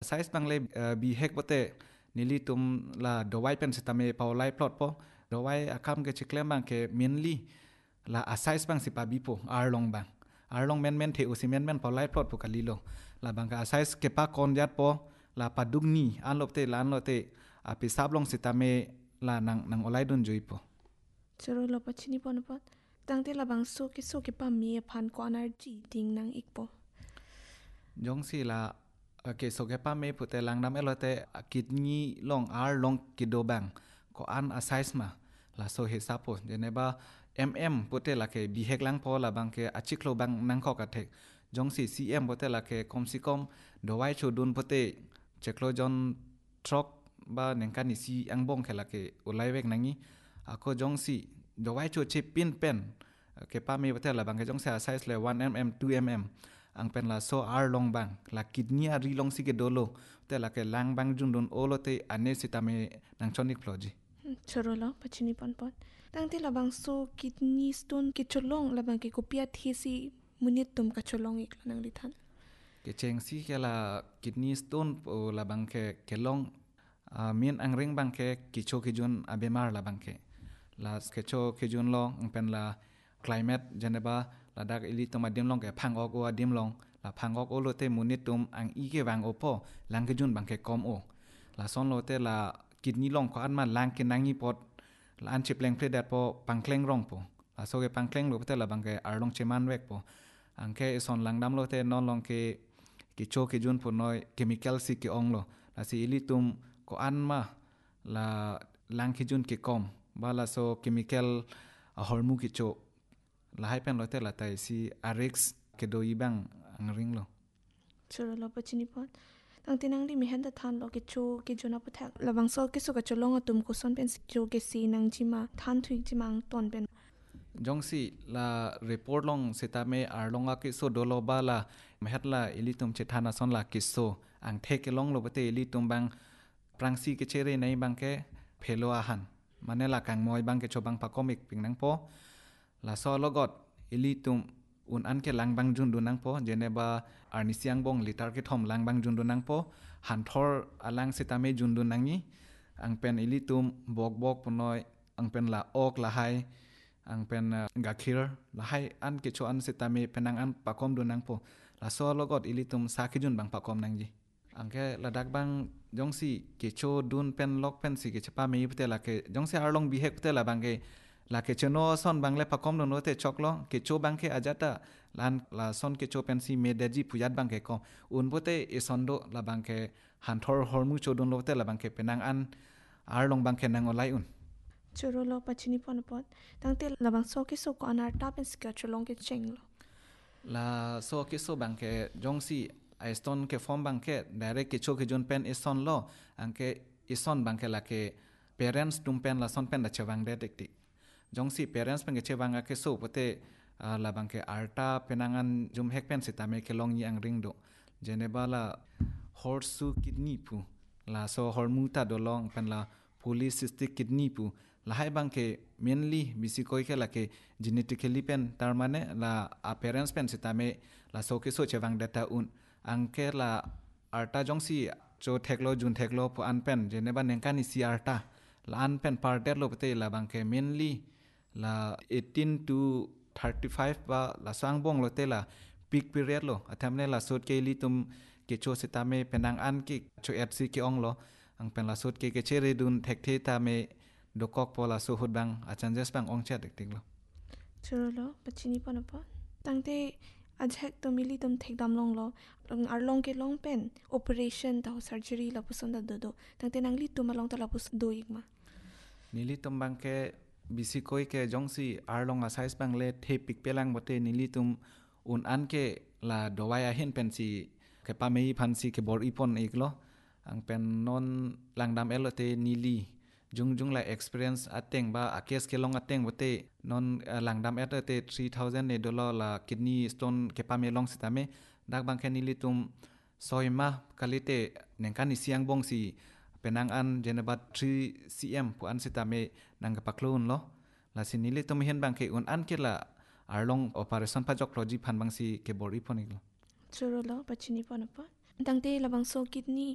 size bang le bi hek bote nili tum la dowai pen sitame paulai plot po dowai akam ke chiklem bang ke mainly la a size bang si pa bipo arlong men the usimen men paulai plot po kalilo la bang ka size ke pa kon jat po la padugni anlopte la anlote a pisab long sitame la nang olai dun joipo chero lo pachini pon pot tangte la bang so ke pa mi phan ko energy ding nang ikpo jong si la ke so ke pa me pute lang nam elote kitni long ar long kido bang ko an a size ma la so he sapo jeneba pute la ke bihek lang po la bang ke achiklo bang nang ko ka thek jong si cm pute la ke komsi kom dowai chodun pute cheklo jon trok ba nengkani si angbong khela ke ulai wek nangi ako jong si dowai cho che pin pen ke pa me pute la bang ke jong sa size le 1 mm 2 mm ang pen la so ar long bang la kidney ari long si ke dolo te la ke lang bang jun don olote ane sitame nang chonik ploji chero lo pachini pon pot tangte la bang so kidney stone ke cholong la bang ke kopia thesi munit tum ka cholong ik nang lithan ke cheng si ke la kidney stone o la bang ke long min ang ring bang ke kicho ki jun abemar la bang ke la kecho ki jun lo ang pen la climate janeba la dak ili to madim long ke phang ok o adim long la phang ok o lo te munit tum ang i ke wang opo lang ke jun bang ke kom o la son lo te la kidney long ko an man lang ke nangi pot la an chipleng ple dat po pangkleng rong po la so ke pangkleng lo te la bang ke arlong cheman wek po ang ke son lang dam lo te non long ke cho ke jun po noi chemical si ke ong lo la si ili tum ko an ma la lang ke jun ke kom ba la so chemical hormu ke cho la hai pen lo te la tai si rx ke do ibang ang ring lo chero lo pachini pot tangte nang li mehen da than lo ke cho ke jona pathak la bang so ke so ka cholong atum ko son pen cho ke si nang jima than thui jimang ton pen jong si la report long setame arlonga ke so dolo ba la mehat la ilitum che thana son la ke so ang the ke long lo bate ilitum bang prangsi ke chere nei bang ke phelo ahan mane la kang moi bang ke cho bang pa comic ping nang po la so logot ilitum un an ke lang bang jun du nang po jeneba arnisiang bong litar ke thom lang bang jun du nang po han thor alang setame jun du nangi ang pen ilitum bok ponoi ang pen la ok la hai ang pen gakhir la hai an ke cho an setame penang an pakom du nang po la so logot ilitum sakijun bang pakom nang ji ang ke ladak bang jongsi ke cho dun pen lok pen si ke chapa me pte la ke jongsi arlong bihek pte la bang ke la ke chono son bang le pakom no te choklo ke cho bang ke ajata lan la son ke cho pen si me deji puyat bang ke kom un pote e sondo la bang ke han thor hormu cho dun lo te la bang ke penang an arlong bang ke nang olai un chero lo pachini pon pot tangte la bang so ke so ko anar ta pen ska cholong ke cheng lo la so ke so bang ke jongsi a stone ke form bang ke direct ke cho ke jon pen ison lo angke ison bang ke la ke parents tum pen la son pen da chewang de tek tik jongsi parents pen ke chewang ke so pote la bang ke arta penangan jum hek pen sitame ke long yang ring do jeneba la horsu kidney pu la so hormuta dolong pen la polycystic kidney pu la hai bang ke mainly bisi koi ke la ke genetically pen tar mane la a parents pen sitame la so ke so chewang data un angke la arta jongsi cho theklo jun theklo pu an pen jeneba nengkani si arta la an pen parter lo pate la bang ke mainly la 18 to 35 ba la sangbong lo te la peak period lo athamne la sot ke li tum ke cho sitame penang an ki cho fc ke ong lo ang pen la sot ke chere dun thek the ta me dokok pola so hud bang achanges bang ong chat dik lo chero lo pachini pon pot tangte ajhek to mili tum thek dam long lo arlong ke long pen operation ta surgery la puson da do tangte nang li tum long ta la pus do ikma nili tum bang ke bisi koi ke jongsi arlong a size bang le the pik pelang bote nili tum un an ke la dowaya hin pen si ke pa mei phan si ke bor ipon iklo ang pen non langdam elote nili jung la experience ateng ba akes ke long ateng bote non langdam elote 3000 ne dollar la kidney stone ke pa me long sitame dak bang ke nili tum soima kalite nengkan siang bong si penang an jeneba 3 cm pu an sitame nang paklun lo la sinili tum hen bang ke un an ke la arlong operation pajok logi phan bang si ke bor ipon iklo chero lo pachini pon pot tangte la bang so kidney